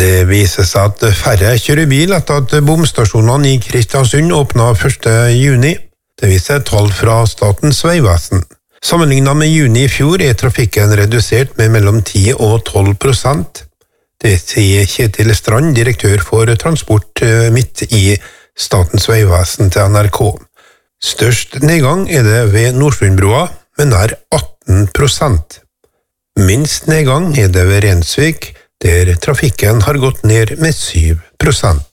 Det viser seg at færre kjører bil etter at bomstasjonene i Kristiansund åpnet 1. juni. Det viser tall fra Statens vegvesen. Sammenlignet med juni i fjor trafikken redusert med mellom 10 og 12%. Det sier Kjetil Strand, direktør for transport midt i Statens vegvesen til NRK. Størst nedgang det ved Nordsundbrua, med nær 18%. Minst nedgang det ved Rensvik, der trafikken har gått ned med 7%.